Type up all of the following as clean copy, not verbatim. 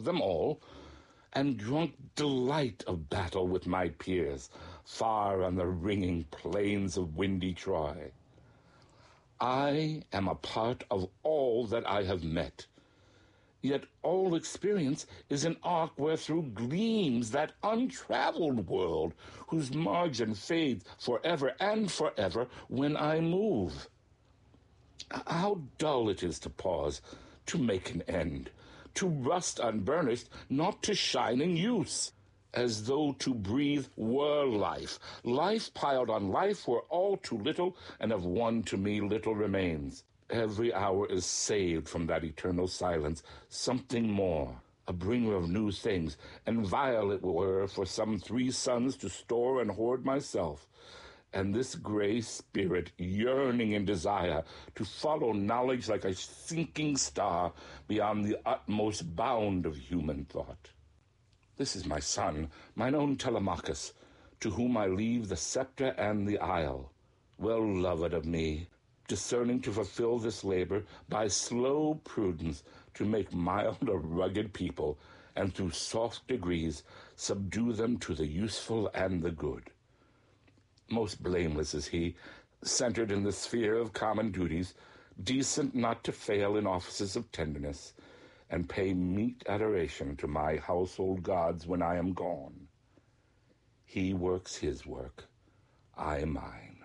them all, and drunk delight of battle with my peers, far on the ringing plains of windy Troy. I am a part of all that I have met, yet all experience is an arc wherethrough gleams that untraveled world, whose margin fades forever and forever when I move. How dull it is to pause, to make an end, to rust unburnished, not to shine in use, as though to breathe were life. Life piled on life were all too little, and of one to me little remains. Every hour is saved from that eternal silence, something more, a bringer of new things, and vile it were for some 3 suns to store and hoard myself. And this gray spirit, yearning in desire to follow knowledge like a sinking star beyond the utmost bound of human thought. This is my son, mine own Telemachus, to whom I leave the scepter and the isle. Well loved of me, discerning to fulfill this labor by slow prudence, to make mild a rugged people, and through soft degrees subdue them to the useful and the good. Most blameless is he, centered in the sphere of common duties, decent not to fail in offices of tenderness, and pay meet adoration to my household gods when I am gone. He works his work, I mine.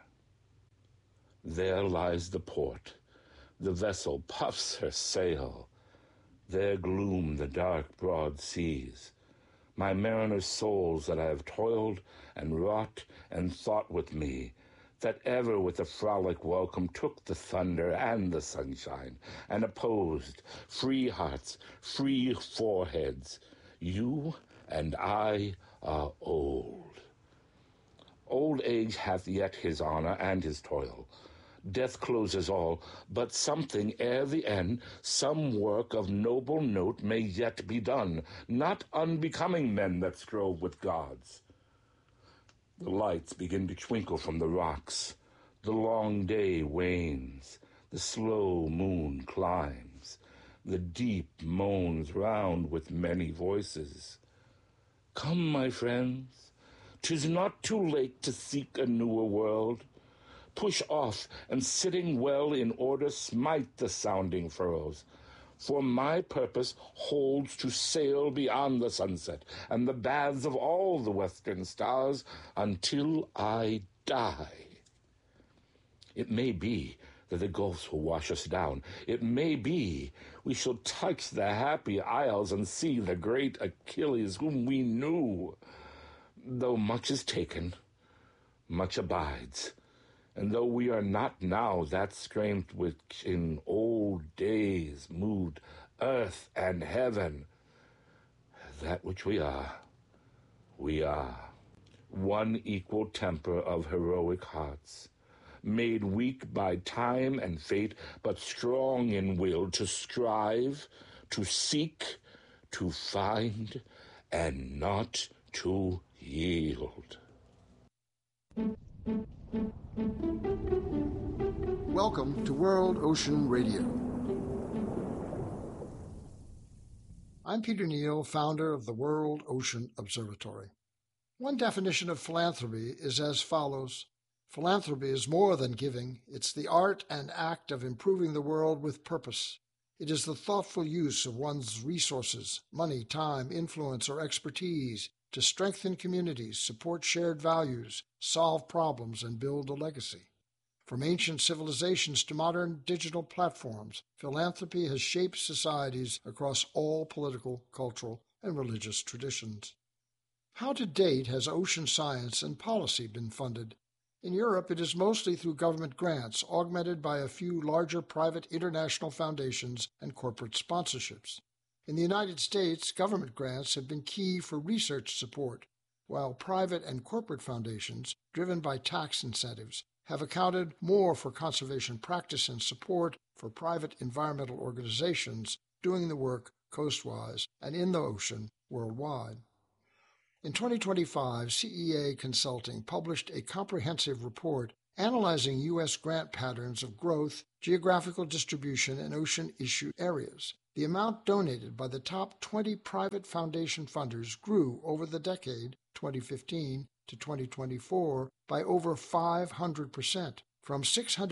There lies the port. The vessel puffs her sail. There gloom the dark broad seas. My mariners' souls that I have toiled and wrought and thought with me, that ever with a frolic welcome took the thunder and the sunshine, and opposed free hearts, free foreheads. You and I are old. Old age hath yet his honor and his toil. Death closes all, but something ere the end, some work of noble note may yet be done, not unbecoming men that strove with gods. The lights begin to twinkle from the rocks. The long day wanes. The slow moon climbs. The deep moans round with many voices. Come, my friends, 'tis not too late to seek a newer world. Push off, and sitting well in order, smite the sounding furrows. For my purpose holds to sail beyond the sunset and the baths of all the western stars until I die. It may be that the gulfs will wash us down. It may be we shall touch the happy isles and see the great Achilles whom we knew. Though much is taken, much abides. And though we are not now that strength which in old days moved earth and heaven, that which we are, one equal temper of heroic hearts, made weak by time and fate, but strong in will to strive, to seek, to find, and not to yield. Welcome to World Ocean Radio. I'm Peter Neal, founder of the World Ocean Observatory. One definition of philanthropy is as follows. Philanthropy is more than giving. It's the art and act of improving the world with purpose. It is the thoughtful use of one's resources, money, time, influence, or expertise to strengthen communities, support shared values, solve problems, and build a legacy. From ancient civilizations to modern digital platforms, philanthropy has shaped societies across all political, cultural, and religious traditions. How to date has ocean science and policy been funded? In Europe, it is mostly through government grants, augmented by a few larger private international foundations and corporate sponsorships. In the United States, government grants have been key for research support, while private and corporate foundations, driven by tax incentives, have accounted more for conservation practice and support for private environmental organizations doing the work coastwise and in the ocean worldwide. In 2025, CEA Consulting published a comprehensive report analyzing U.S. grant patterns of growth, geographical distribution, and ocean issue areas. The amount donated by the top 20 private foundation funders grew over the decade 2015 to 2024 by over 500%, from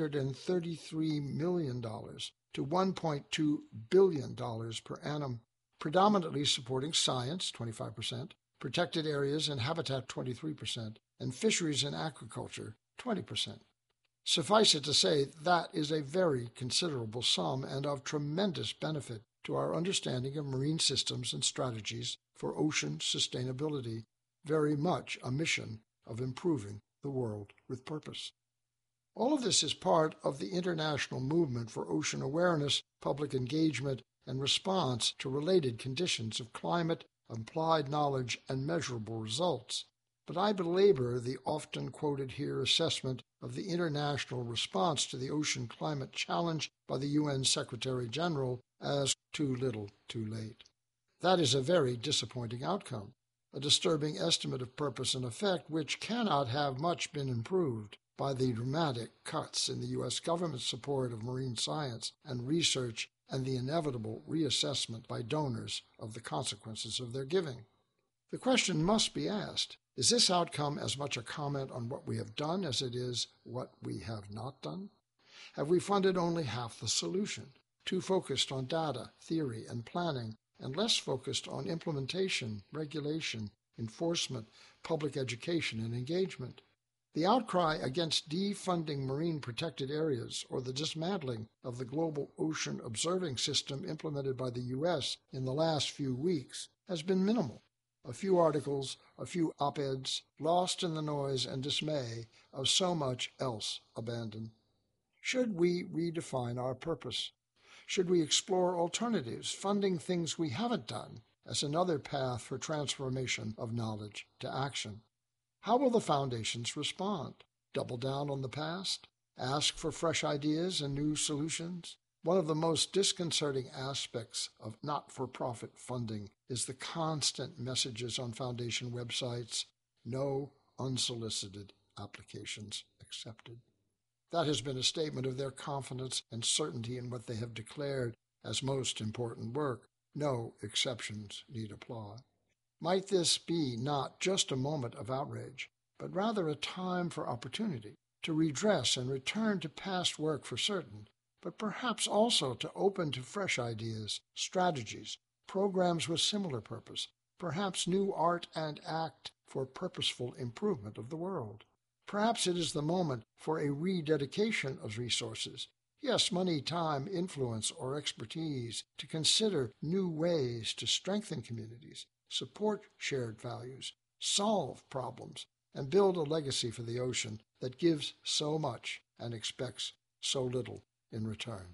$633 million to $1.2 billion per annum, predominantly supporting science, 25%, protected areas and habitat, 23%, and fisheries and aquaculture, 20%. Suffice it to say, that is a very considerable sum and of tremendous benefit to our understanding of marine systems and strategies for ocean sustainability, very much a mission of improving the world with purpose. All of this is part of the international movement for ocean awareness, public engagement, and response to related conditions of climate, applied knowledge, and measurable results. But I belabor the often quoted here assessment of the international response to the ocean climate challenge by the UN Secretary-General as too little, too late. That is a very disappointing outcome, a disturbing estimate of purpose and effect which cannot have much been improved by the dramatic cuts in the U.S. government's support of marine science and research and the inevitable reassessment by donors of the consequences of their giving. The question must be asked, is this outcome as much a comment on what we have done as it is what we have not done? Have we funded only half the solution, too focused on data, theory, and planning, and less focused on implementation, regulation, enforcement, public education, and engagement? The outcry against defunding marine protected areas or the dismantling of the global ocean observing system implemented by the U.S. in the last few weeks has been minimal. A few articles, a few op-eds, lost in the noise and dismay of so much else abandoned. Should we redefine our purpose? Should we explore alternatives, funding things we haven't done as another path for transformation of knowledge to action? How will the foundations respond? Double down on the past? Ask for fresh ideas and new solutions? One of the most disconcerting aspects of not-for-profit funding is the constant messages on foundation websites, no unsolicited applications accepted. That has been a statement of their confidence and certainty in what they have declared as most important work. No exceptions need apply. Might this be not just a moment of outrage, but rather a time for opportunity to redress and return to past work for certain, but perhaps also to open to fresh ideas, strategies, programs with similar purpose, perhaps new art and act for purposeful improvement of the world? Perhaps it is the moment for a rededication of resources, yes, money, time, influence, or expertise, to consider new ways to strengthen communities, support shared values, solve problems, and build a legacy for the ocean that gives so much and expects so little in return.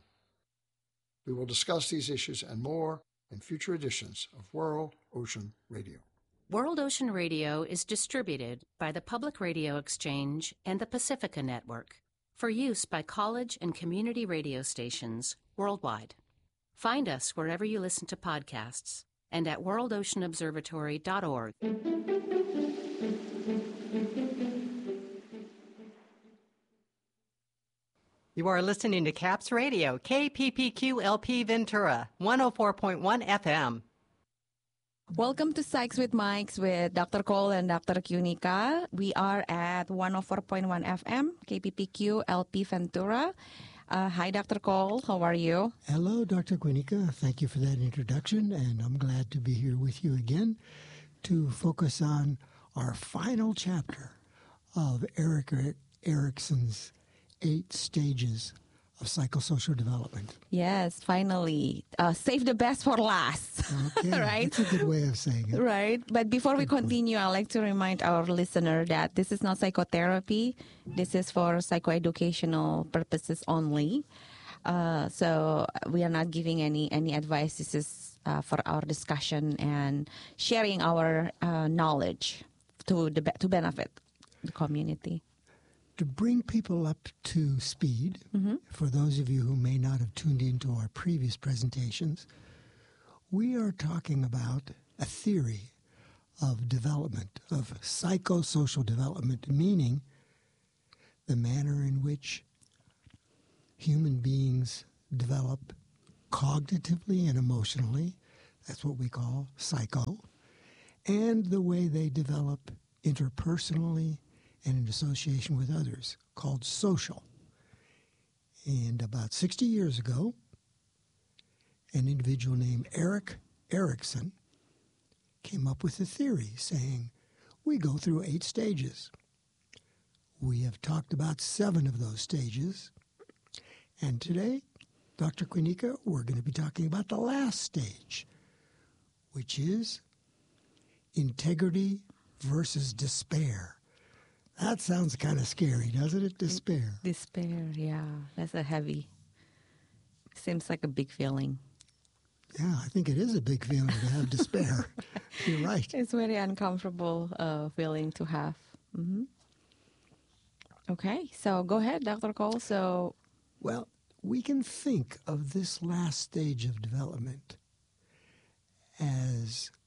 We will discuss these issues and more in future editions of World Ocean Radio. World Ocean Radio is distributed by the Public Radio Exchange and the Pacifica Network for use by college and community radio stations worldwide. Find us wherever you listen to podcasts and at worldoceanobservatory.org. You are listening to CAPS Radio, KPPQ LP Ventura, 104.1 FM. Welcome to Psychs with Mics with Dr. Cole and Dr. Cunica. We are at 104.1 FM, KPPQ LP Ventura. Hi, Dr. Cole. How are you? Hello, Dr. Cunica. Thank you for that introduction, and I'm glad to be here with you again to focus on our final chapter of Erik Erikson's 8 stages of psychosocial development. Yes, finally. Save the best for last. Okay, right? That's a good way of saying it. Right. But before we continue, I'd like to remind our listener that this is not psychotherapy. This is for psychoeducational purposes only. So we are not giving any advice. This is for our discussion and sharing our knowledge to benefit the community. To bring people up to speed, for those of you who may not have tuned into our previous presentations, we are talking about a theory of development, of psychosocial development, meaning the manner in which human beings develop cognitively and emotionally. That's what we call psycho. And the way they develop interpersonally and in association with others, called social. And about 60 years ago, an individual named Erik Erikson came up with a theory saying we go through 8 stages. We have talked about 7 of those stages. And today, Dr. Quinica, we're going to be talking about the last stage, which is integrity versus despair. That sounds kind of scary, doesn't it? Despair. Despair, yeah. That's a heavy. Seems like a big feeling. Yeah, I think it is a big feeling to have despair. You're right. It's very uncomfortable feeling to have. Mm-hmm. Okay, so go ahead, Dr. Cole. So, well, we can think of this last stage of development as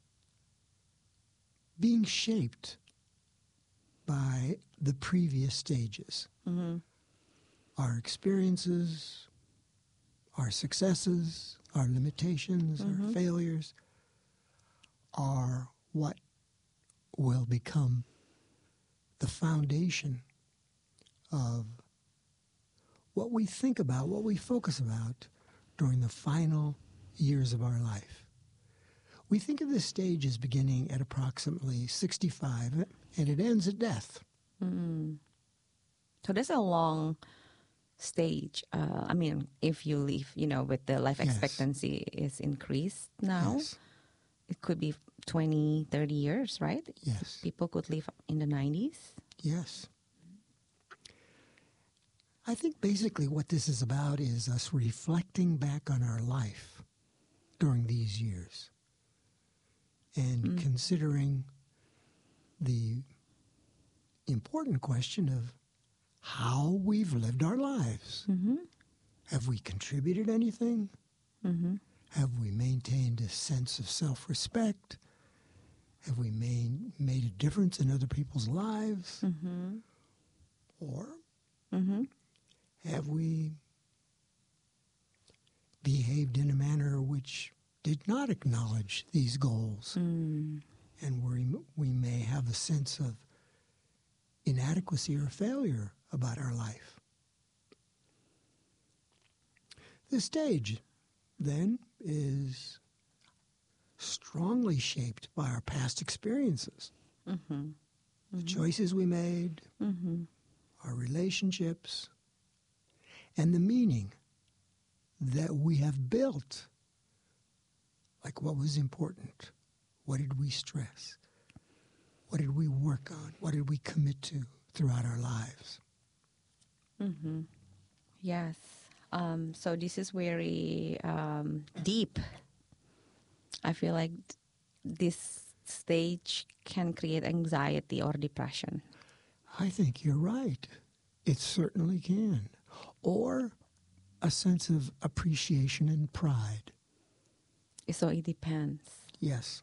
being shaped by the previous stages. mm-hmm. Our experiences, our successes, our limitations, our failures are what will become the foundation of what we think about, what we focus about during the final years of our life. We think of this stage as beginning at approximately 65, and it ends at death. Mm-hmm. So there's a long stage. I mean, if you live, with the life expectancy is increased now, Yes. it could be 20, 30 years, right? Yes. People could live in the 90s. Yes. I think basically what this is about is us reflecting back on our life during these years and considering the important question of how we've lived our lives. Mm-hmm. Have we contributed anything? Mm-hmm. Have we maintained a sense of self-respect? Have we made a difference in other people's lives? Mm-hmm. Or Mm-hmm. have we behaved in a manner which did not acknowledge these goals? Mm. And we may have a sense of inadequacy or failure about our life. This stage, then, is strongly shaped by our past experiences, Mm-hmm. the choices we made, Mm-hmm. our relationships, and the meaning that we have built. Like, what was important? What did we stress? What did we work on? What did we commit to throughout our lives? Mm-hmm. Yes. So this is very deep. I feel like this stage can create anxiety or depression. I think you're right. It certainly can. Or a sense of appreciation and pride. So it depends. Yes.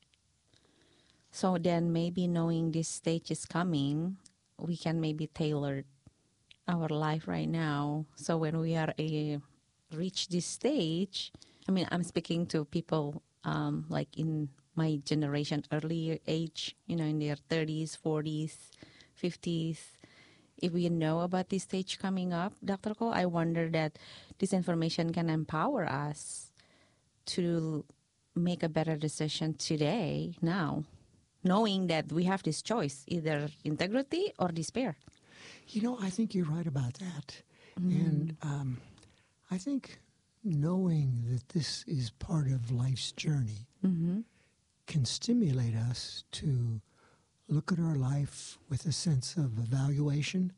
So then maybe knowing this stage is coming, we can maybe tailor our life right now. So when we are reach this stage, I mean, I'm speaking to people like in my generation, earlier age, in their 30s, 40s, 50s. If we know about this stage coming up, Dr. Cole, I wonder that this information can empower us to make a better decision today, now, knowing that we have this choice, either integrity or despair. I think you're right about that. And I think knowing that this is part of life's journey can stimulate us to look at our life with a sense of evaluation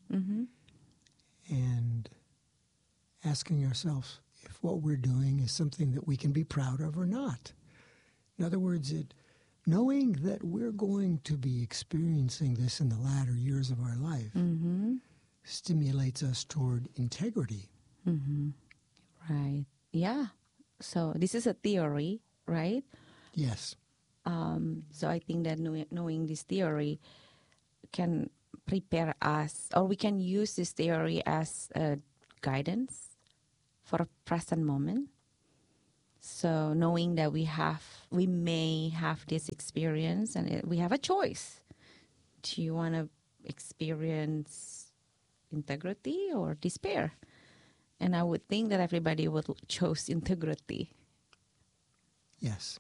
and asking ourselves if what we're doing is something that we can be proud of or not. In other words, knowing that we're going to be experiencing this in the latter years of our life stimulates us toward integrity. Right. Yeah. So this is a theory, right? Yes. So I think that knowing this theory can prepare us, or we can use this theory as a guidance for a present moment. So knowing that we may have this experience, and we have a choice. Do you want to experience integrity or despair? And I would think that everybody would choose integrity. Yes.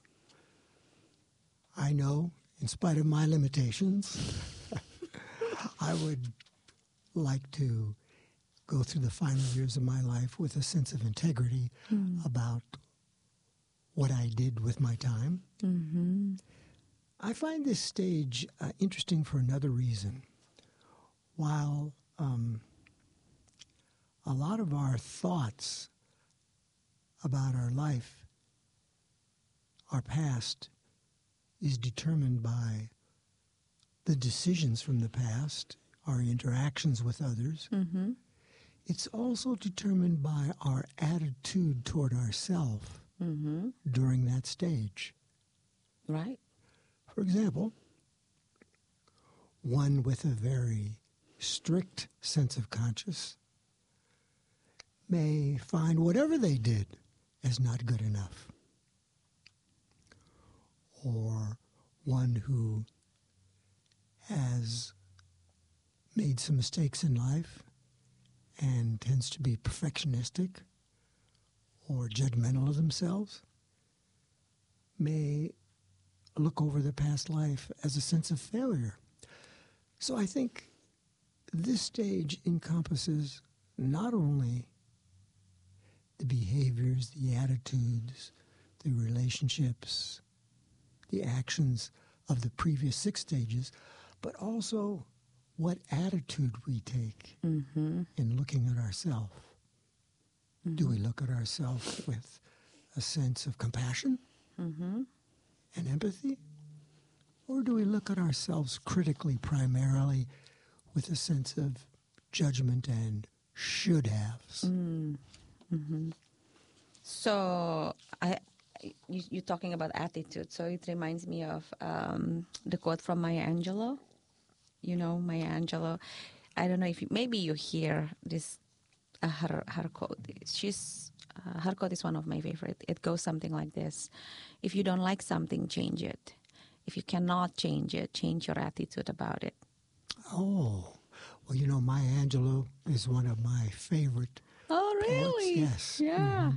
I know, in spite of my limitations, I would like to go through the final years of my life with a sense of integrity about what I did with my time. Mm-hmm. I find this stage interesting for another reason. While a lot of our thoughts about our life, our past, is determined by the decisions from the past, our interactions with others. Mm-hmm. It's also determined by our attitude toward ourselves during that stage. Right. For example, one with a very strict sense of conscience may find whatever they did as not good enough. Or one who has made some mistakes in life and tends to be perfectionistic or judgmental of themselves may look over their past life as a sense of failure. So I think this stage encompasses not only the behaviors, the attitudes, the relationships, the actions of the previous 6 stages, but also what attitude we take in looking at ourselves. Do we look at ourselves with a sense of compassion and empathy? Or do we look at ourselves critically, primarily with a sense of judgment and should-haves? So you're talking about attitude. So it reminds me of the quote from Maya Angelou. You know Maya Angelou. I don't know if maybe you hear this. Her quote. Her quote is one of my favorite. It goes something like this: if you don't like something, change it. If you cannot change it, change your attitude about it. Oh, well, you know, Maya Angelou is one of my favorite Oh, really? poets. Yes. Yeah.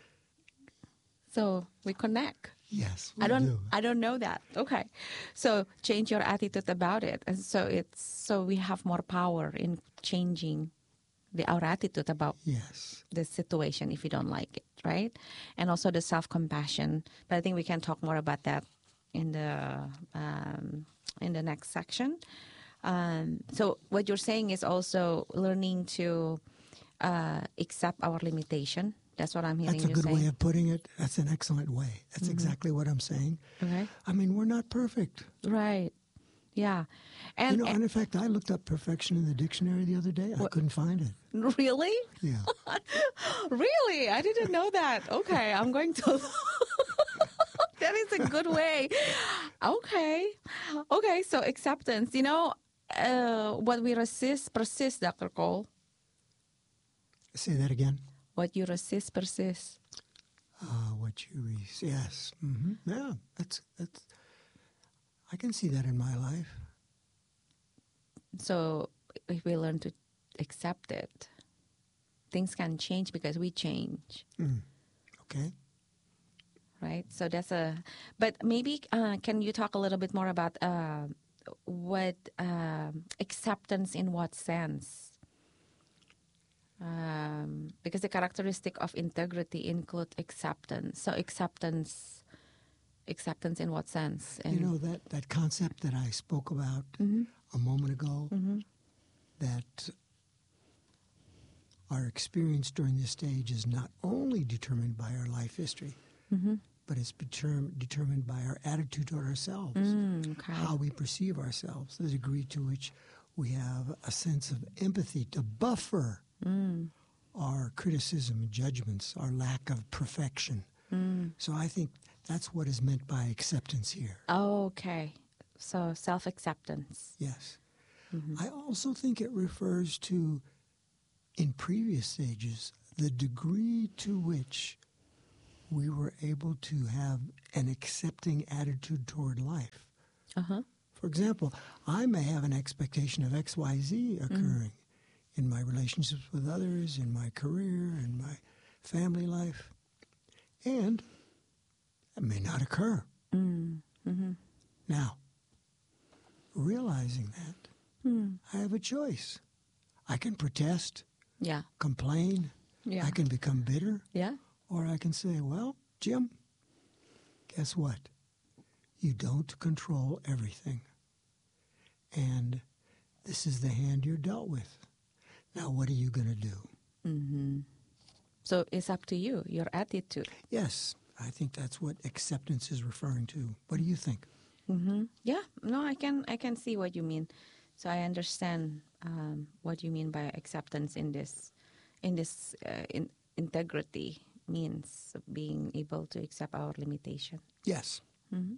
So we connect. Yes, we I do. don't know that. Okay. So change your attitude about it. And so we have more power in changing our attitude about the situation if you don't like it, right? And also the self-compassion. But I think we can talk more about that in the next section. So what you're saying is also learning to accept our limitation. That's what I'm hearing you say. That's a good way of putting it. That's an excellent way. That's exactly what I'm saying. Okay. I mean, we're not perfect. Right. Yeah. And, you know, and in fact, I looked up perfection in the dictionary the other day. I couldn't find it. Really? Yeah. Really? I didn't know that. Okay, I'm going to... That is a good way. Okay, so acceptance. You know, what we resist persists, Dr. Cole. Say that again. What you resist persists. What you resist. Yes. Mm-hmm. Yeah, that's. I can see that in my life. So if we learn to accept it, things can change because we change. Okay. Right? So that's but maybe can you talk a little bit more about what acceptance in what sense? Because the characteristic of integrity include acceptance. So acceptance in what sense? And you know, that concept that I spoke about a moment ago, that our experience during this stage is not only determined by our life history, but it's determined by our attitude toward ourselves, how we perceive ourselves, the degree to which we have a sense of empathy to buffer our criticism and judgments, our lack of perfection. So I think that's what is meant by acceptance here. Oh, okay. So self-acceptance. Yes. I also think it refers to, in previous stages, the degree to which we were able to have an accepting attitude toward life. Uh-huh. For example, I may have an expectation of XYZ occurring in my relationships with others, in my career, in my family life, and it may not occur. Mm-hmm. Now, realizing that, I have a choice. I can protest, Yeah. complain, Yeah. I can become bitter, Yeah. or I can say, well, Jim, guess what? You don't control everything. And this is the hand you're dealt with. Now, what are you going to do? Mm-hmm. So it's up to you, your attitude. Yes, I think that's what acceptance is referring to. What do you think? Mm-hmm. Yeah. No, I can see what you mean. So I understand what you mean by acceptance in integrity means being able to accept our limitation. Yes. Mm-hmm.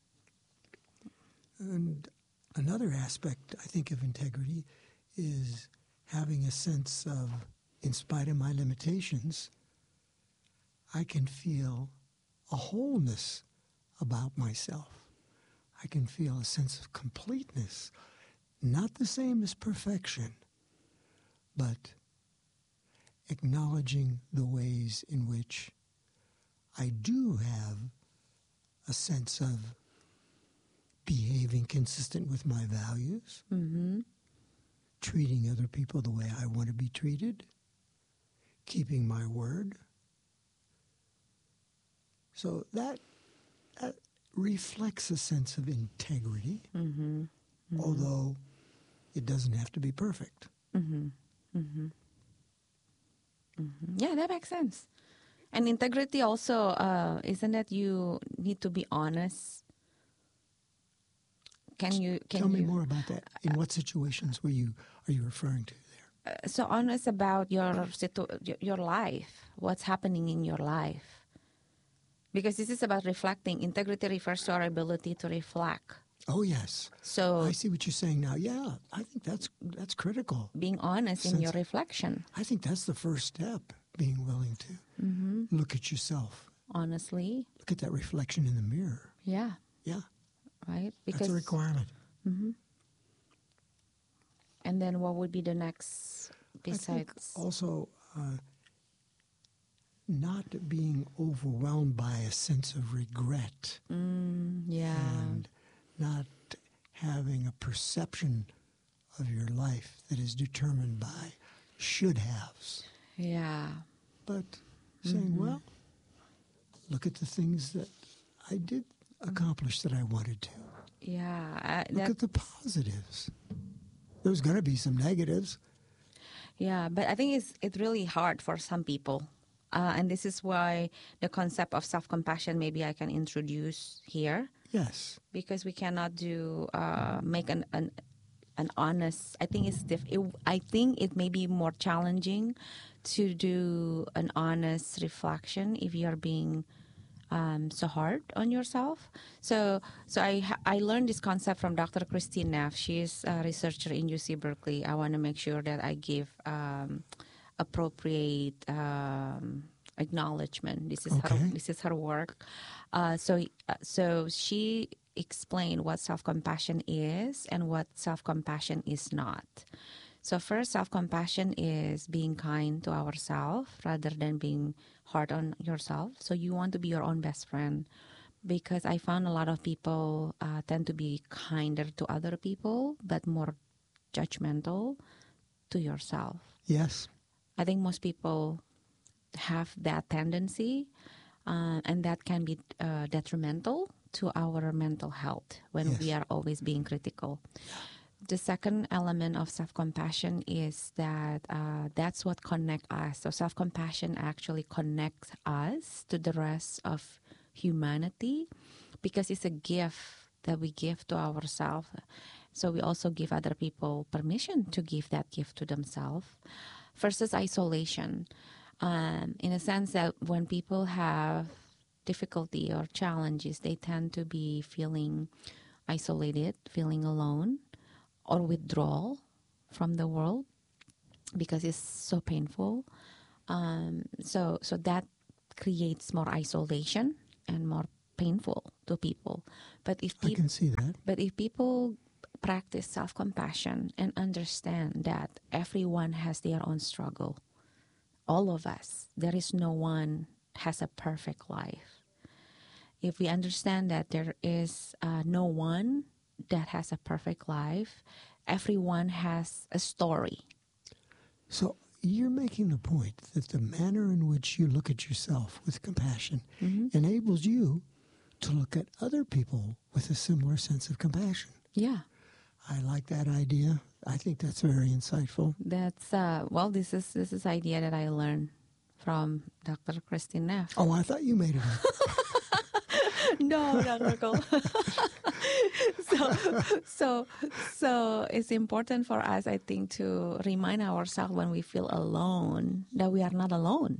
And another aspect, I think, of integrity is having a sense of, in spite of my limitations, I can feel a wholeness about myself. I can feel a sense of completeness. Not the same as perfection, but acknowledging the ways in which I do have a sense of behaving consistent with my values, treating other people the way I want to be treated, keeping my word. So that reflects a sense of integrity, although it doesn't have to be perfect. Yeah, that makes sense. And integrity also, isn't it you need to be honest? Tell me more about that. In what situations are you referring to there? So honest about your life, what's happening in your life. Because this is about reflecting. Integrity refers to our ability to reflect. Oh, yes. So I see what you're saying now. Yeah, I think that's critical. being honest in your reflection. I think that's the first step, being willing to look at yourself. Honestly. Look at that reflection in the mirror. Yeah. Yeah. Right? That's a requirement. And then what would be the next besides? I think also not being overwhelmed by a sense of regret. Yeah. And not having a perception of your life that is determined by should-haves. Yeah. But saying, well, look at the things that I did accomplish that I wanted to. Yeah. Look at the positives. There's going to be some negatives. Yeah, but I think it's really hard for some people. And this is why the concept of self-compassion maybe I can introduce here. Yes. Because we cannot do make an honest. I think I think it may be more challenging to do an honest reflection if you are being so hard on yourself. So I learned this concept from Dr. Christine Neff. She is a researcher in UC Berkeley. I want to make sure that I give appropriate acknowledgement. This is her work. So she explained what self-compassion is and what self-compassion is not. So first, self-compassion is being kind to ourselves rather than being hard on yourself. So you want to be your own best friend, because I found a lot of people tend to be kinder to other people but more judgmental to yourself. Yes. I think most people have that tendency, and that can be detrimental to our mental health when we are always being critical. The second element of self-compassion is that that's what connects us. So self-compassion actually connects us to the rest of humanity because it's a gift that we give to ourselves. So we also give other people permission to give that gift to themselves. Versus isolation, in a sense that when people have difficulty or challenges, they tend to be feeling isolated, feeling alone, or withdrawal from the world because it's so painful. So that creates more isolation and more painful to people. But if I can see that. But if people practice self-compassion and understand that everyone has their own struggle, all of us, there is no one has a perfect life. If we understand that there is no one that has a perfect life, everyone has a story. So you're making the point that the manner in which you look at yourself with compassion enables you to look at other people with a similar sense of compassion. Yeah. I like that idea. I think that's very insightful. That's this is idea that I learned from Dr. Christine Neff. Oh, I thought you made it up. No, Dr. Cole. So it's important for us, I think, to remind ourselves when we feel alone that we are not alone.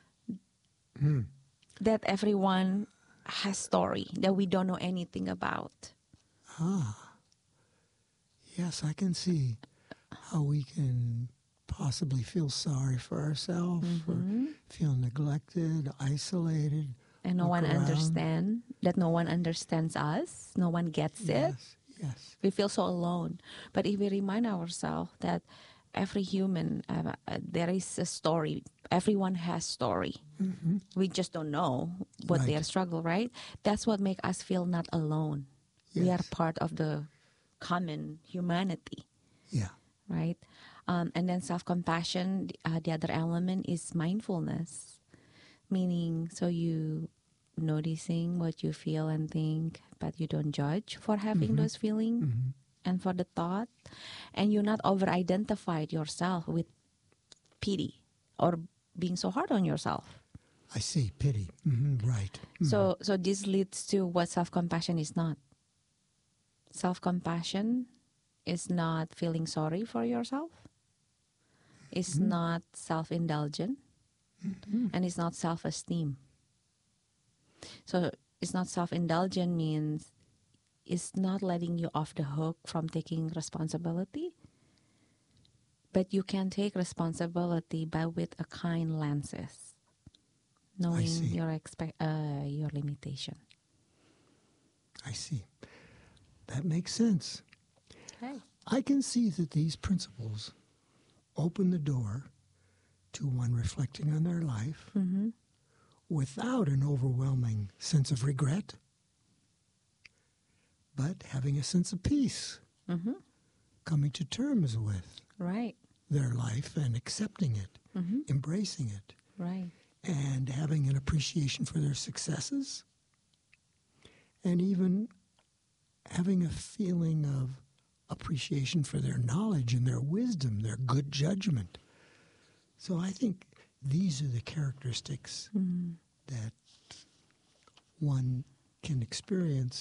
That everyone has story that we don't know anything about. Yes, I can see how we can possibly feel sorry for ourselves or feel neglected, isolated. And no one understands, that no one understands us. No one gets it. Yes. We feel so alone. But if we remind ourselves that every human, there is a story. Everyone has story. We just don't know what their struggle, right? That's what makes us feel not alone. Yes. We are part of the common humanity. Yeah. Right? And then self-compassion, the other element is mindfulness. Meaning, so you noticing what you feel and think, but you don't judge for having those feelings and for the thought. And you're not over-identified yourself with pity or being so hard on yourself. I see. Pity. Right. So this leads to what self-compassion is not. Self-compassion is not feeling sorry for yourself. It's not self-indulgent. And it's not self-esteem. So it's not self-indulgent means it's not letting you off the hook from taking responsibility. But you can take responsibility but with a kind lenses, knowing your limitation. I see. That makes sense. Okay. I can see that these principles open the door to one reflecting on their life without an overwhelming sense of regret, but having a sense of peace, coming to terms with their life and accepting it, embracing it, and having an appreciation for their successes, and even having a feeling of appreciation for their knowledge and their wisdom, their good judgment. So I think these are the characteristics that one can experience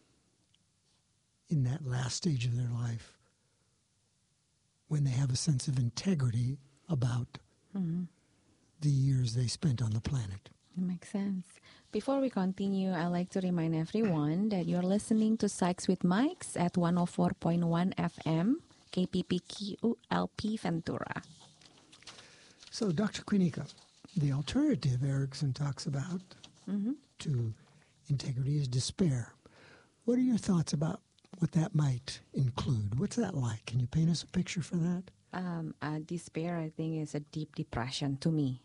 in that last stage of their life when they have a sense of integrity about the years they spent on the planet. It makes sense. Before we continue, I'd like to remind everyone that you're listening to Psychs with Mics at 104.1 FM, KPPQ-LP Ventura. So, Dr. Quinica, the alternative Erickson talks about to integrity is despair. What are your thoughts about what that might include? What's that like? Can you paint us a picture for that? Despair, I think, is a deep depression to me.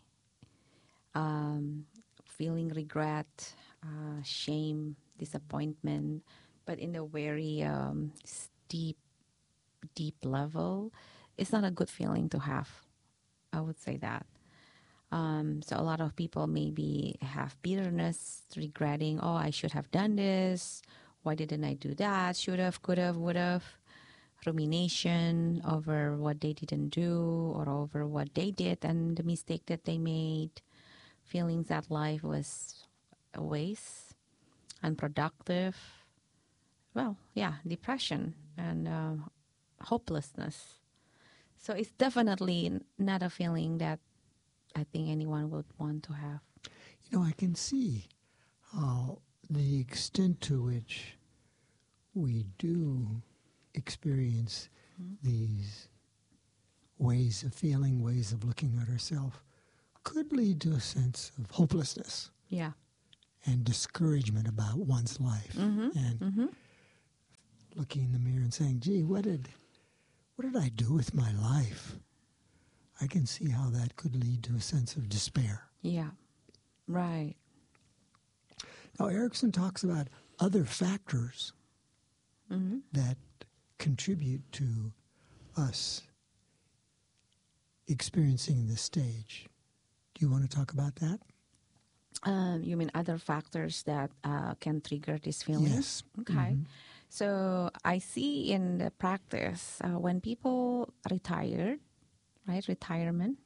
Feeling regret, shame, disappointment, but in a very deep level, it's not a good feeling to have. I would say that. So a lot of people maybe have bitterness, regretting, oh, I should have done this. Why didn't I do that? Should have, could have, would have. Rumination over what they didn't do or over what they did and the mistake that they made. Feelings that life was a waste, unproductive. Well, yeah, depression and hopelessness. So it's definitely not a feeling that I think anyone would want to have. You know, I can see how the extent to which we do experience these ways of feeling, ways of looking at ourselves, could lead to a sense of hopelessness Yeah. and discouragement about one's life. And looking in the mirror and saying, gee, what did I do with my life? I can see how that could lead to a sense of despair. Yeah. Right. Now, Erickson talks about other factors that contribute to us experiencing this stage. Do you want to talk about that? You mean other factors that can trigger this feeling? Yes. Okay. So I see in the practice when people retired, right? Retirement.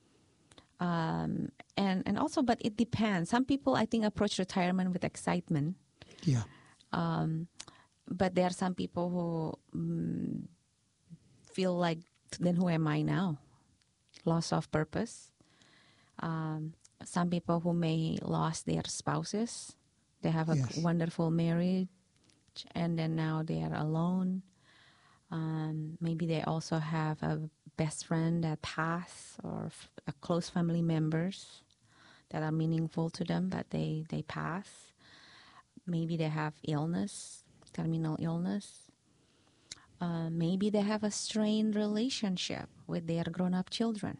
And also, but it depends. Some people, I think, approach retirement with excitement. Yeah. But there are some people who feel like, then who am I now? Loss of purpose. Some people who may lost their spouses. They have a wonderful marriage, and then now they are alone. Maybe they also have a best friend that passed, or a close family members that are meaningful to them, but they pass. Maybe they have illness, terminal illness. Maybe they have a strained relationship with their grown-up children.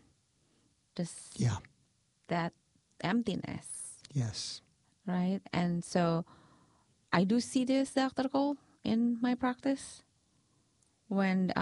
That emptiness. Yes. Right? And so I do see this, Dr. Cole, in my practice. When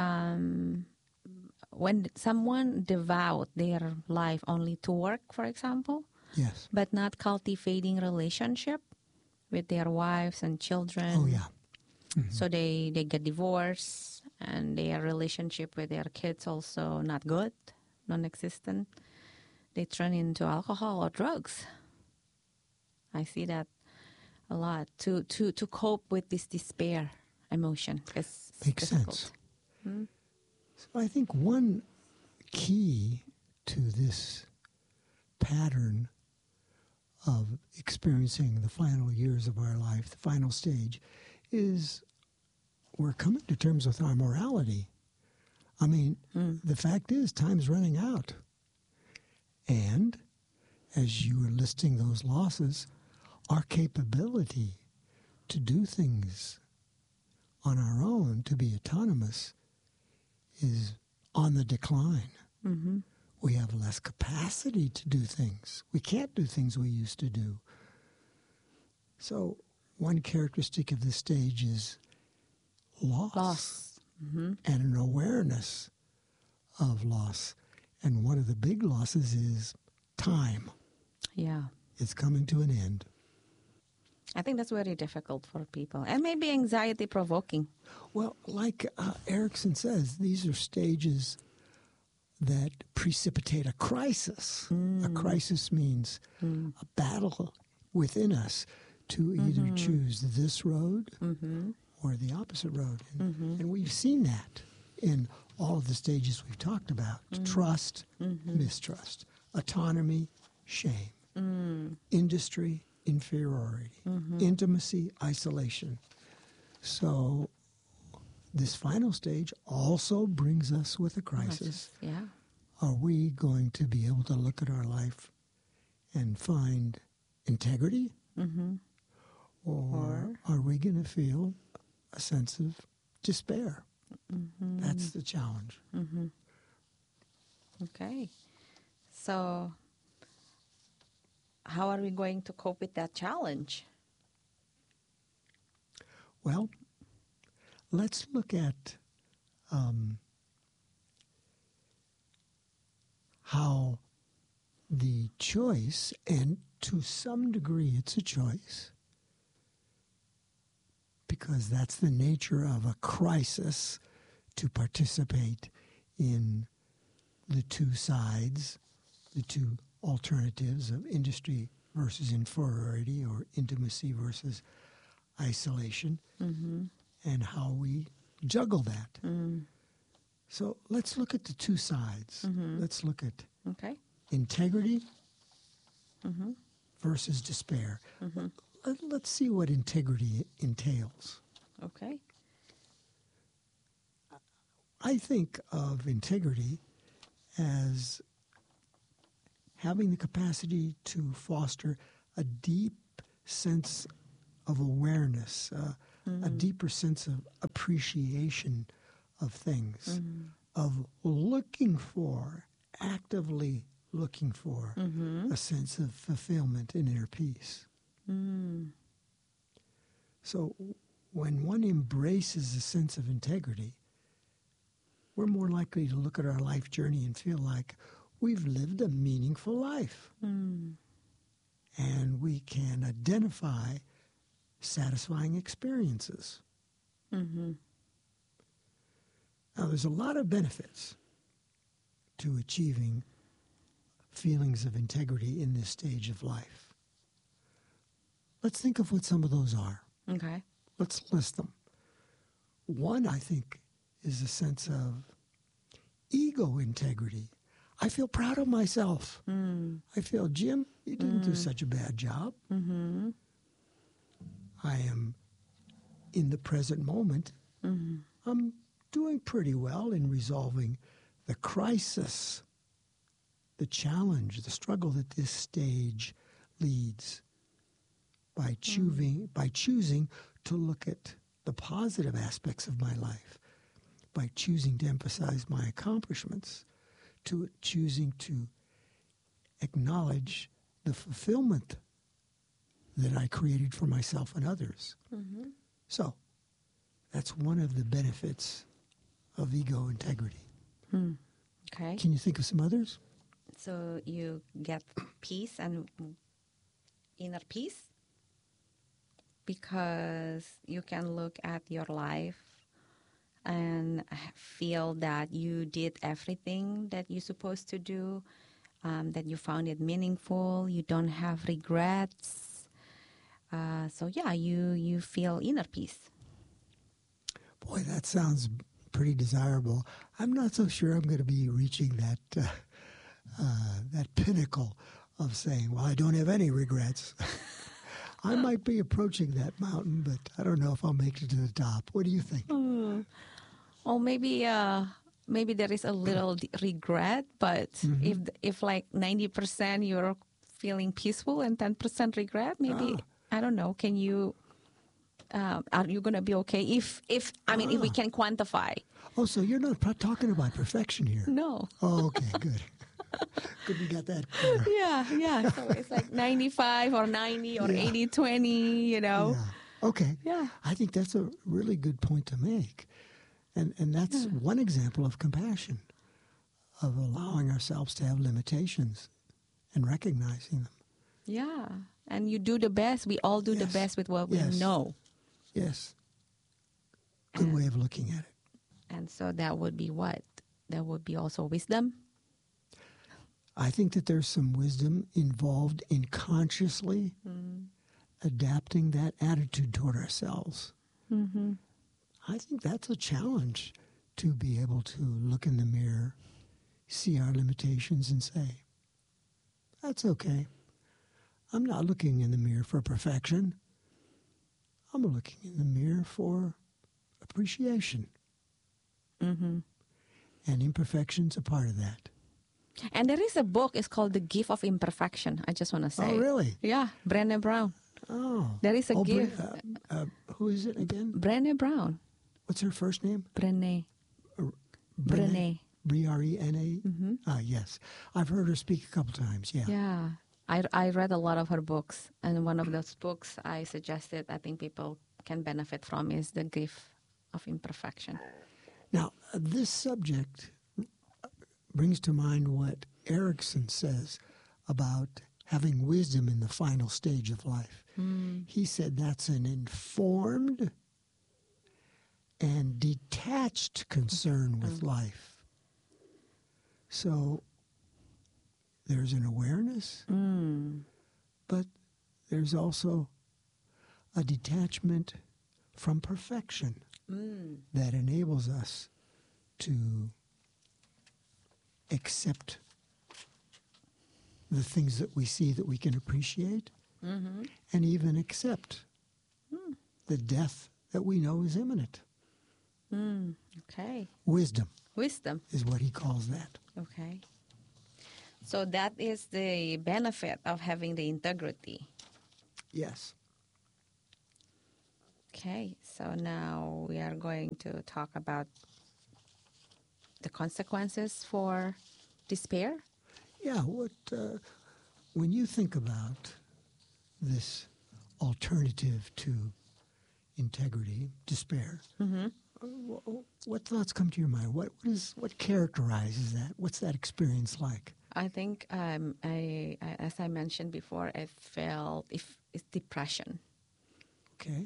someone devote their life only to work, for example, Yes. but not cultivating relationship with their wives and children. Oh, yeah. So they get divorced, and their relationship with their kids also not good, non-existent. They turn into alcohol or drugs. I see that a lot to cope with this despair emotion. It's Makes difficult. sense. So I think one key to this pattern of experiencing the final years of our life, the final stage, is we're coming to terms with our morality. I mean, the fact is, time's running out. And as you were listing those losses, our capability to do things on our own, to be autonomous, is on the decline. We have less capacity to do things. We can't do things we used to do. So one characteristic of this stage is loss. And an awareness of loss. And one of the big losses is time. Yeah. It's coming to an end. I think that's very difficult for people, and maybe anxiety provoking. Well, like Erickson says, these are stages that precipitate a crisis. A crisis means a battle within us to either choose this road or the opposite road. And we've seen that in all of the stages we've talked about. Trust, mistrust, autonomy, shame, industry, inferiority, intimacy, isolation. So this final stage also brings us with a crisis. Yeah. Are we going to be able to look at our life and find integrity? Or are we going to feel a sense of despair? That's the challenge. Okay. So how are we going to cope with that challenge? Well, let's look at how the choice, and to some degree it's a choice, because that's the nature of a crisis, to participate in the two sides, the two alternatives of industry versus inferiority, or intimacy versus isolation, and how we juggle that. So let's look at the two sides. Let's look at integrity versus despair. Let's see what integrity entails. Okay. I think of integrity as having the capacity to foster a deep sense of awareness, a deeper sense of appreciation of things, of looking for, actively looking for a sense of fulfillment and inner peace. So when one embraces a sense of integrity, we're more likely to look at our life journey and feel like we've lived a meaningful life. And we can identify satisfying experiences. Now, there's a lot of benefits to achieving feelings of integrity in this stage of life. Let's think of what some of those are. Okay. Let's list them. One, I think, is a sense of ego integrity. I feel proud of myself. I feel, Jim, you didn't do such a bad job. I am in the present moment. I'm doing pretty well in resolving the crisis, the challenge, the struggle that this stage leads by choosing to look at the positive aspects of my life, by choosing to emphasize my accomplishments, to choosing to acknowledge the fulfillment that I created for myself and others. So that's one of the benefits of ego integrity. Okay. Can you think of some others? So you get peace and inner peace because you can look at your life and feel that you did everything that you're supposed to do, that you found it meaningful, you don't have regrets. So yeah, you feel inner peace. Boy, that sounds pretty desirable. I'm not so sure I'm going to be reaching that pinnacle of saying, well, I don't have any regrets. I might be approaching that mountain, but I don't know if I'll make it to the top. What do you think? Or maybe there is a little regret, but if like 90% you're feeling peaceful and 10% regret, maybe I don't know. Can you? Are you going to be okay? If we can quantify. Oh, so you're not talking about perfection here? No. Oh, okay, good. Good, we got that clear. Yeah. So it's like 95 or 90 or 80-20, you know. Yeah. Okay. Yeah. I think that's a really good point to make. And that's one example of compassion, of allowing ourselves to have limitations and recognizing them. Yeah. And you do the best. We all do the best with what we know. Yes. Good way of looking at it. And so that would be what? That would be also wisdom? I think that there's some wisdom involved in consciously adapting that attitude toward ourselves. I think that's a challenge, to be able to look in the mirror, see our limitations, and say, that's okay. I'm not looking in the mirror for perfection. I'm looking in the mirror for appreciation. And imperfection's a part of that. And there is a book, it's called The Gift of Imperfection, I just want to say. Oh, really? Yeah, Brené Brown. Oh. There is a gift. Who is it again? Brené Brown. What's her first name? Brené. Brene. Brena? Yes. I've heard her speak a couple times, yeah. Yeah. I read a lot of her books, and one of those books I suggested I think people can benefit from is The Gift of Imperfection. Now, this subject brings to mind what Erickson says about having wisdom in the final stage of life. He said that's an informed and detached concern with life. So there's an awareness, but there's also a detachment from perfection that enables us to accept the things that we see that we can appreciate, and even accept the death that we know is imminent. Okay. Wisdom Wisdom. is what he calls that. Okay. So that is the benefit of having the integrity. Yes. Okay, so now we are going to talk about the consequences for despair. Yeah, when you think about this alternative to integrity, despair, what thoughts come to your mind? What characterizes that? What's that experience like? I think, as I mentioned before, I felt it's depression, Okay.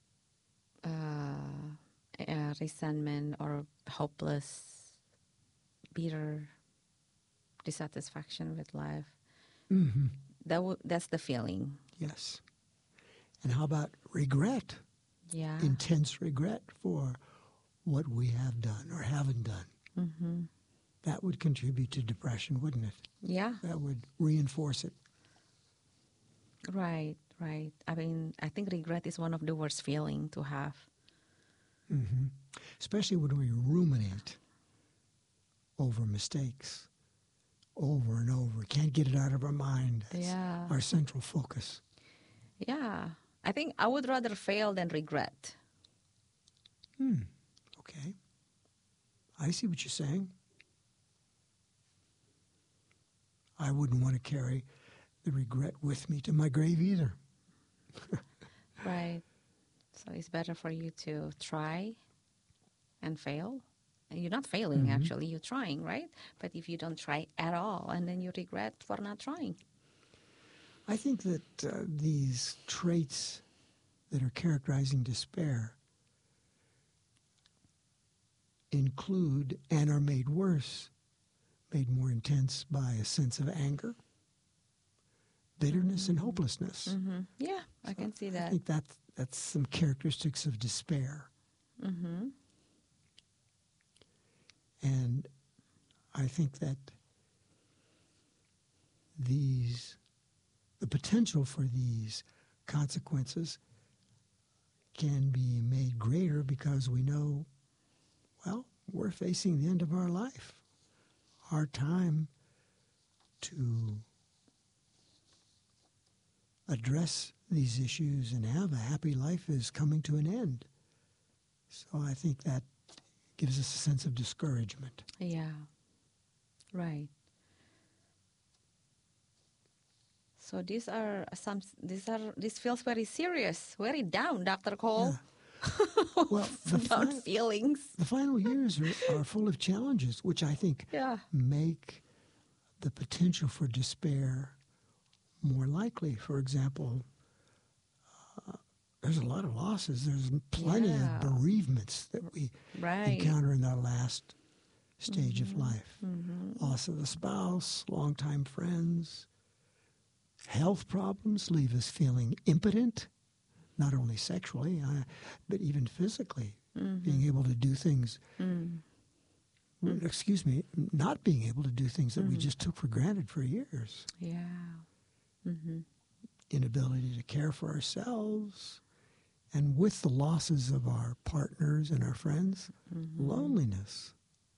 Resentment, or hopeless, bitter, dissatisfaction with life. Mm-hmm. That's the feeling. Yes. And how about regret? Yeah. Intense regret for what we have done or haven't done. Mm-hmm. That would contribute to depression, wouldn't it? Yeah. That would reinforce it. Right. I mean, I think regret is one of the worst feeling to have. Mm-hmm. Especially when we ruminate over mistakes over and over. Can't get it out of our mind. It's our central focus. Yeah. I think I would rather fail than regret. Okay. I see what you're saying. I wouldn't want to carry the regret with me to my grave either. Right. So it's better for you to try and fail. And you're not failing, actually. You're trying, right? But if you don't try at all, and then you regret for not trying. I think that these traits that are characterizing despair include and are made worse, made more intense by a sense of anger, bitterness, and hopelessness. Mm-hmm. Yeah, I can see that. I think that's some characteristics of despair. Mm-hmm. And I think that the potential for these consequences can be made greater because we know, well, we're facing the end of our life. Our time to address these issues and have a happy life is coming to an end. So I think that gives us a sense of discouragement. Yeah, right. So this feels very serious, very down, Dr. Cole. Yeah. Well, about feelings. The final years are full of challenges, which I think make the potential for despair more likely. For example, there's a lot of losses. There's plenty of bereavements that we encounter in that last stage of life. Mm-hmm. Loss of a spouse, longtime friends. Health problems leave us feeling impotent, not only sexually, but even physically. Being able to do things, not being able to do things that we just took for granted for years. Yeah. Mm-hmm. Inability to care for ourselves. And with the losses of our partners and our friends, loneliness.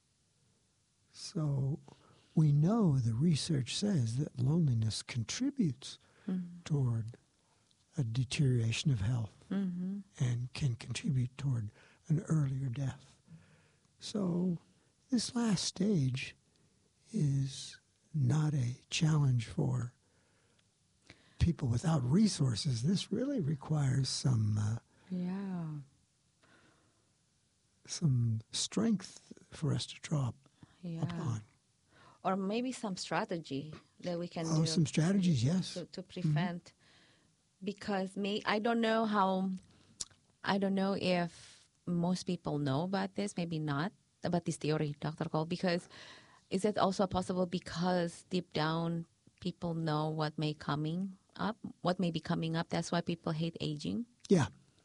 So we know the research says that loneliness contributes toward a deterioration of health and can contribute toward an earlier death. So this last stage is not a challenge for people without resources. This really requires some strength for us to draw upon. Or maybe some strategy that we can do. Some strategies, yes. To prevent. Because I don't know if most people know about this, maybe not, about this theory, Dr. Cole, because is it also possible because deep down people know what may be coming up, that's why people hate aging? Yeah,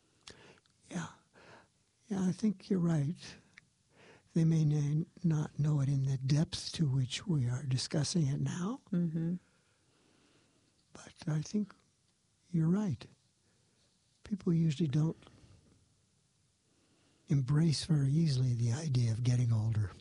I think you're right. They may not know it in the depth to which we are discussing it now. But I think you're right. People usually don't embrace very easily the idea of getting older.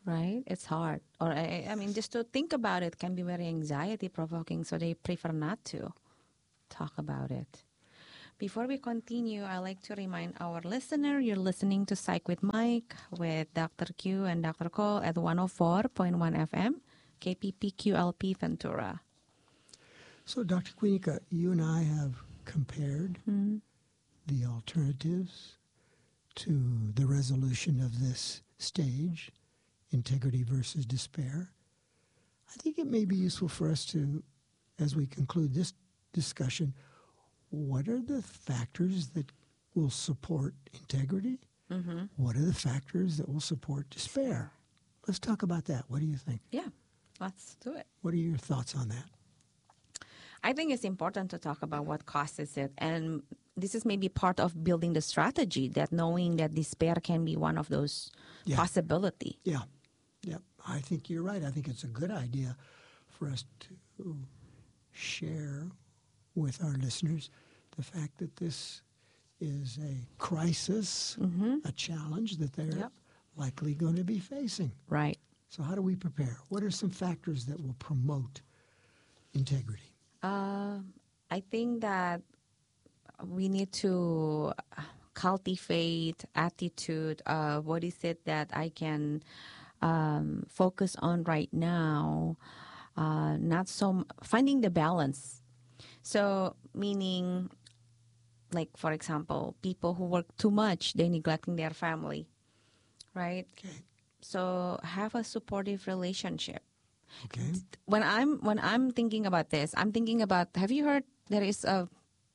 right? It's hard. Or, I mean, just to think about it can be very anxiety-provoking, so they prefer not to talk about it. Before we continue, I'd like to remind our listener you're listening to Psych with Mike with Dr. Q and Dr. Cole at 104.1 FM, KPPQLP Ventura. So, Dr. Quinica, you and I have compared the alternatives to the resolution of this stage, integrity versus despair. I think it may be useful for us to, as we conclude this discussion, what are the factors that will support integrity? What are the factors that will support despair? Let's talk about that. What do you think? Yeah, let's do it. What are your thoughts on that? I think it's important to talk about what causes it. And this is maybe part of building the strategy, that knowing that despair can be one of those possibility. Yeah. I think you're right. I think it's a good idea for us to share with our listeners the fact that this is a crisis, a challenge that they're likely going to be facing. Right. So how do we prepare? What are some factors that will promote integrity? I think that we need to cultivate attitude of what is it that I can focus on right now, finding the balance. So meaning, like, for example, people who work too much, they're neglecting their family, right? Okay. So have a supportive relationship. Okay. When I'm thinking about this, I'm thinking about, have you heard there is a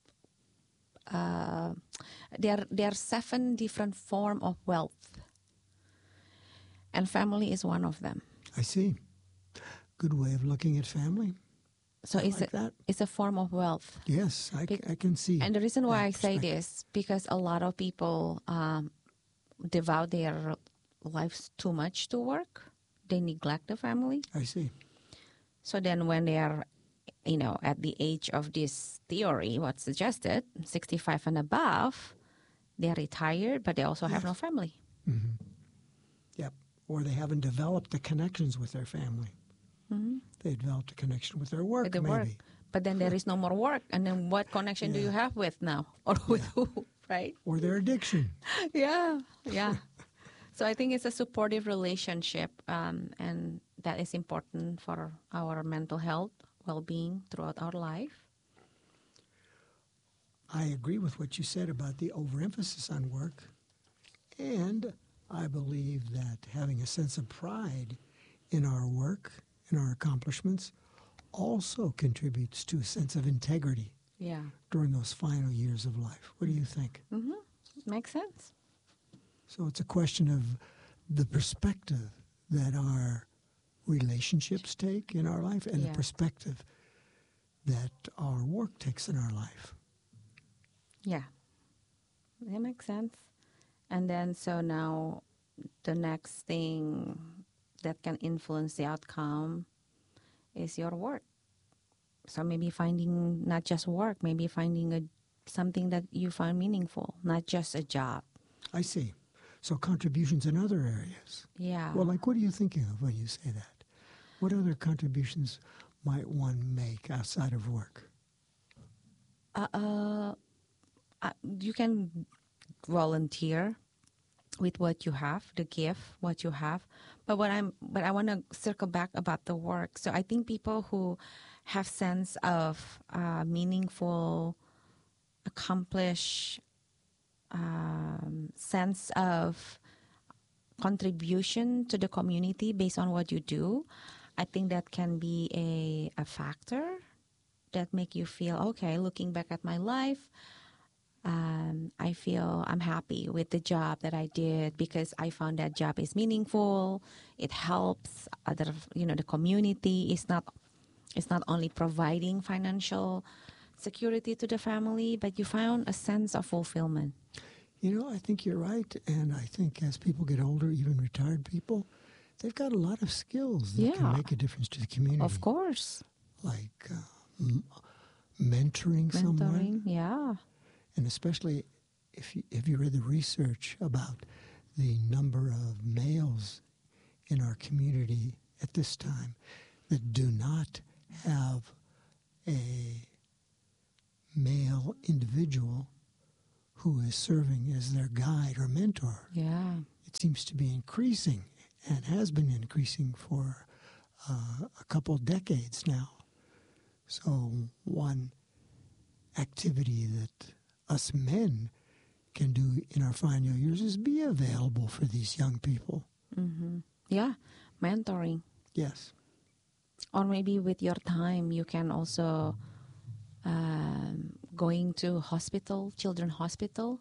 there are 7 different forms of wealth, and family is one of them. I see. Good way of looking at family. So it's a form of wealth. Yes, I can see. And the reason why I say this, because a lot of people devote their lives too much to work. They neglect the family. I see. So then when they are, at the age of this theory, what's suggested, 65 and above, they're retired, but they also have no family. Mm-hmm. Yep. Or they haven't developed the connections with their family. Mm-hmm. They developed a connection with their work, maybe. Work. But then there is no more work. And then what connection do you have with now? Or with who, right? Or their addiction. Yeah. So I think it's a supportive relationship, and that is important for our mental health, well-being throughout our life. I agree with what you said about the overemphasis on work, and I believe that having a sense of pride in our work, in our accomplishments, also contributes to a sense of integrity during those final years of life. What do you think? Mm-hmm. Makes sense. So it's a question of the perspective that our relationships take in our life and the perspective that our work takes in our life. Yeah, that makes sense. And then so now the next thing that can influence the outcome is your work. So maybe finding not just work, maybe finding something that you find meaningful, not just a job. I see. So contributions in other areas. Yeah. Well, like what are you thinking of when you say that? What other contributions might one make outside of work? You can volunteer with what you have, the gift, what you have. But I want to circle back about the work. So I think people who have sense of meaningful, accomplished, sense of contribution to the community based on what you do, I think that can be a factor that make you feel, okay, looking back at my life, I feel I'm happy with the job that I did because I found that job is meaningful. It helps other, the community. It's not only providing financial security to the family, but you found a sense of fulfillment. I think you're right. And I think as people get older, even retired people, they've got a lot of skills that can make a difference to the community. Of course. Like mentoring someone. Yeah. And especially if you read the research about the number of males in our at this time that do not have a male individual who is serving as their guide or mentor. Yeah. It seems to be increasing and has been increasing for a couple decades now. So one activity that us men can do in our final years is be available for these young people. Mm-hmm. Yeah, mentoring. Yes. Or maybe with your time, you can also going to hospital, children hospital,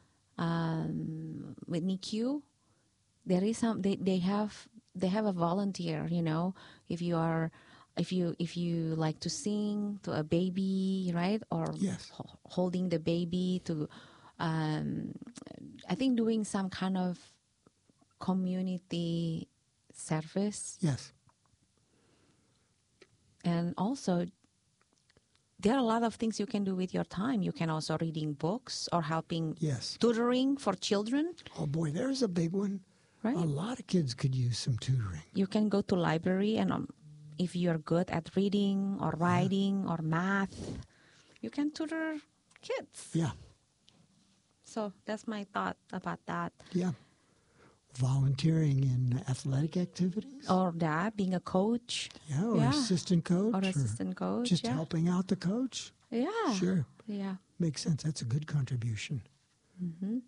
with NICU. There is some. They have a volunteer. You know, if you like to sing to a baby, right, or Yes. holding the baby to, I think doing some kind of community service. Yes. And also, there are a lot of things you can do with your time. You can also reading books or helping Yes. tutoring for children. Oh boy, there's a big one. Right. A lot of kids could use some tutoring. You can go to library, and if you're good at reading or writing or math, you can tutor kids. Yeah. So that's my thought about that. Yeah. Volunteering in athletic activities. Or that, being a coach. Yeah, or Yeah. assistant coach. Or assistant coach, Just yeah. helping out the coach. Yeah. Sure. Yeah. Makes sense. That's a good contribution. Mm-hmm.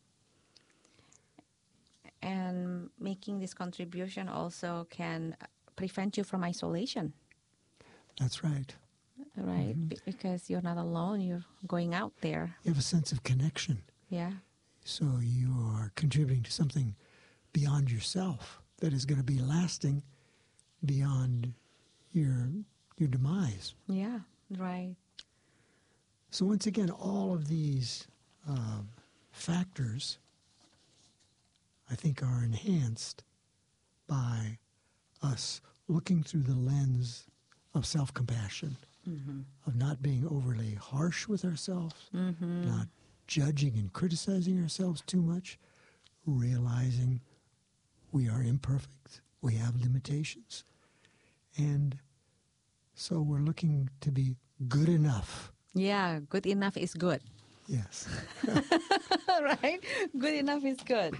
And making this contribution also can prevent you from isolation, That's right. right? Because you're not alone. You're going out there. You have a sense of connection. Yeah. So you are contributing to something beyond yourself that is going to be lasting beyond your demise. Yeah. Right. So once again, all of these factors, I think, are enhanced by us looking through the lens of self-compassion, of not being overly harsh with ourselves, not judging and criticizing ourselves too much, realizing we are imperfect, we have limitations. And so we're looking to be good enough. Yeah. Good enough is good. Yes. Right? Good enough is good.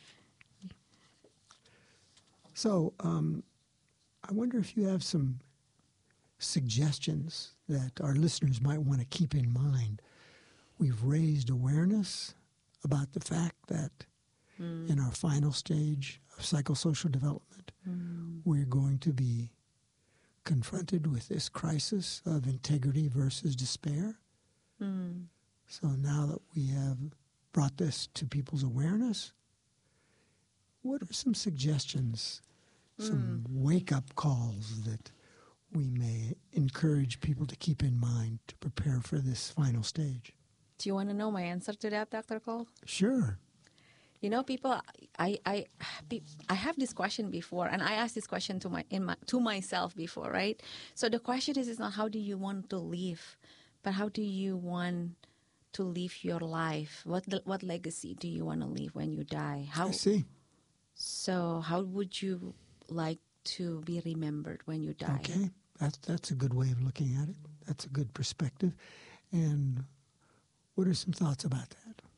So I wonder if you have some suggestions that our listeners might want to keep in mind. We've raised awareness about the fact that in our final stage of psychosocial development, we're going to be confronted with this crisis of integrity versus despair. So now that we have brought this to people's awareness, what are some suggestions, some wake-up calls that we may encourage people to keep in mind to prepare for this final stage? Do you want to know my answer to that, Dr. Cole? Sure. You know, people, I have this question before, and I asked this question to myself before, right? So the question is not how do you want to live, but how do you want to live your life? What legacy do you want to leave when you die? I see. So how would you like to be remembered when you die? Okay. That's a good way of looking at it. That's a good perspective. And what are some thoughts about that?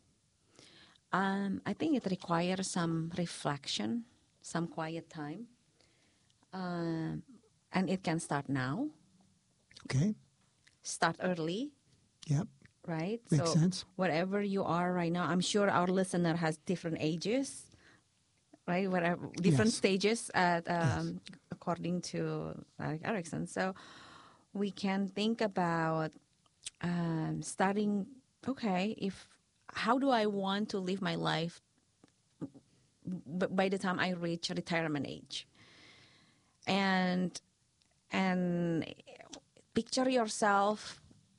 I think it requires some reflection, some quiet time. And it can start now. Okay. Start early. Yep. Right? Makes sense. Wherever you are right now, I'm sure our listener has different ages, right? Whatever, different Yes. stages according to Erik Erikson. So we can think about starting, okay, how do I want to live my life by the time I reach retirement age? And picture yourself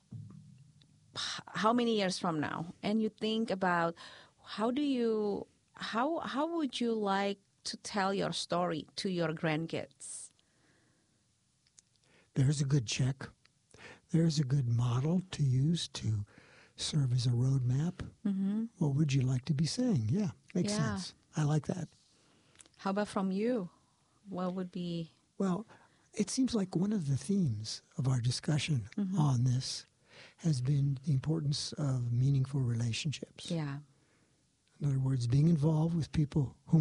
how many years from now, and you think about how would you like to tell your story to your grandkids? There's a good check. There's a good model to use to serve as a roadmap. What would you like to be saying? Yeah, makes sense. I like that. How about from you? What would be Well, it seems like one of the themes of our discussion on this has been the importance of meaningful relationships. Yeah. In other words, being involved with people whom